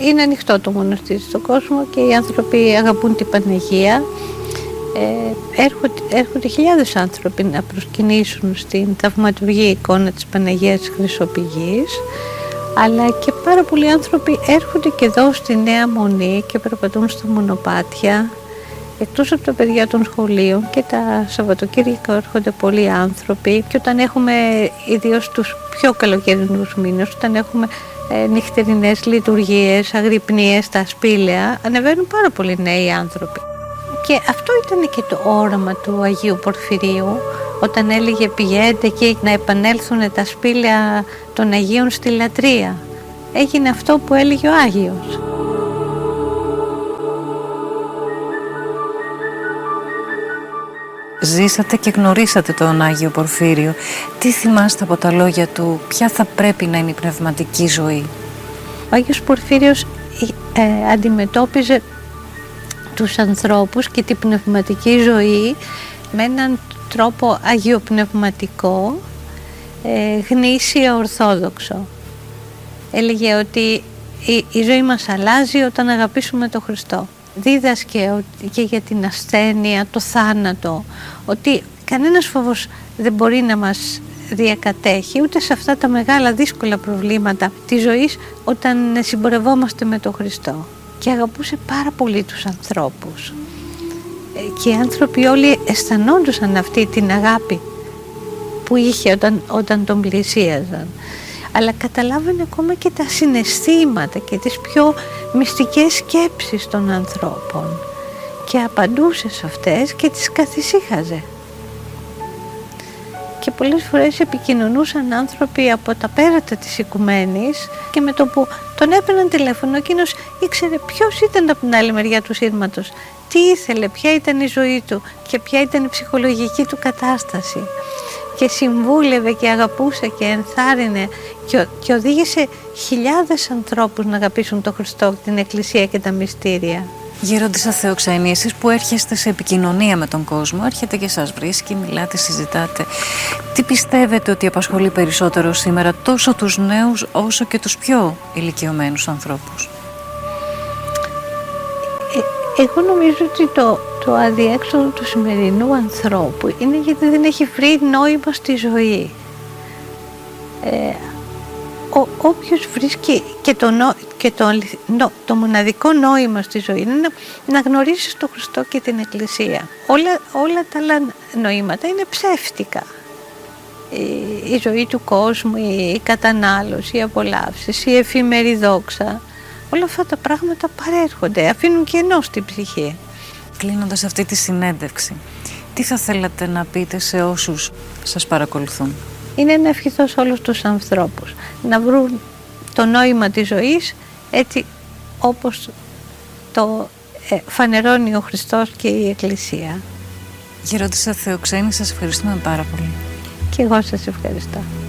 είναι ανοιχτό το μοναστήρι στον κόσμο και οι άνθρωποι αγαπούν την Παναγία. Έρχονται χιλιάδες άνθρωποι να προσκυνήσουν στην θαυματουργή εικόνα της Παναγίας της Χρυσοπηγής, αλλά και πάρα πολλοί άνθρωποι έρχονται και εδώ στη Νέα Μονή και περπατούν στα μονοπάτια. Εκτός από τα παιδιά των σχολείων και τα Σαββατοκύριακα έρχονται πολλοί άνθρωποι, και όταν έχουμε, ιδίως τους πιο καλοκαιρινούς μήνες, όταν έχουμε νυχτερινές λειτουργίες, αγρυπνίες στα σπήλαια, ανεβαίνουν πάρα πολλοί νέοι άνθρωποι. Και αυτό ήταν και το όραμα του Αγίου Πορφυρίου, όταν έλεγε πηγαίνετε εκεί να επανέλθουν τα σπήλαια των Αγίων στη λατρεία. Έγινε αυτό που έλεγε ο Άγιος. Ζήσατε και γνωρίσατε τον Άγιο Πορφύριο. Τι θυμάστε από τα λόγια του, ποια θα πρέπει να είναι η πνευματική ζωή? Ο Άγιος Πορφύριος αντιμετώπιζε τους ανθρώπους και την πνευματική ζωή με έναν τρόπο αγιοπνευματικό, γνήσιο, ορθόδοξο. Έλεγε ότι η ζωή μας αλλάζει όταν αγαπήσουμε τον Χριστό. Δίδασκε και για την ασθένεια, το θάνατο, ότι κανένας φόβος δεν μπορεί να μας διακατέχει ούτε σε αυτά τα μεγάλα δύσκολα προβλήματα της ζωής όταν συμπορευόμαστε με τον Χριστό. Και αγαπούσε πάρα πολύ τους ανθρώπους. Και οι άνθρωποι όλοι αισθανόντουσαν αυτή την αγάπη που είχε όταν τον πλησίαζαν. Αλλά καταλάβαινε ακόμα και τα συναισθήματα και τις πιο μυστικές σκέψεις των ανθρώπων. Και απαντούσε σε αυτές και τις καθησύχαζε. Και πολλές φορές επικοινωνούσαν άνθρωποι από τα πέρατα της οικουμένης και με το που τον έπαιρναν τηλέφωνο, εκείνος ήξερε ποιος ήταν από την άλλη μεριά του σύρματος, τι ήθελε, ποια ήταν η ζωή του και ποια ήταν η ψυχολογική του κατάσταση. Και συμβούλευε και αγαπούσε και ενθάρρυνε και οδήγησε χιλιάδες ανθρώπους να αγαπήσουν τον Χριστό, την Εκκλησία και τα μυστήρια. Γέροντισσα Θεοξαΐνη, εσείς που έρχεστε σε επικοινωνία με τον κόσμο, έρχεται και σας βρίσκει, μιλάτε, συζητάτε. Τι πιστεύετε ότι απασχολεί περισσότερο σήμερα τόσο τους νέους όσο και τους πιο ηλικιωμένους ανθρώπους? Εγώ νομίζω ότι το αδιέξοδο του σημερινού ανθρώπου είναι γιατί δεν έχει βρει νόημα στη ζωή. Όποιος βρίσκει και το μοναδικό νόημα στη ζωή είναι να γνωρίσεις τον Χριστό και την Εκκλησία. Όλα τα άλλα νοήματα είναι ψεύτικα. Η ζωή του κόσμου, η κατανάλωση, οι απολαύσεις, η εφήμερη δόξα, όλα αυτά τα πράγματα παρέρχονται, αφήνουν κενό στην ψυχή. Κλείνοντας αυτή τη συνέντευξη, τι θα θέλατε να πείτε σε όσους σας παρακολουθούν? Είναι να ευχηθώ σε όλους τους ανθρώπους να βρουν το νόημα της ζωής έτσι όπως το φανερώνει ο Χριστός και η Εκκλησία. Γέροντισσα Θεοξαΐνη, σας ευχαριστούμε πάρα πολύ. Και εγώ σας ευχαριστώ.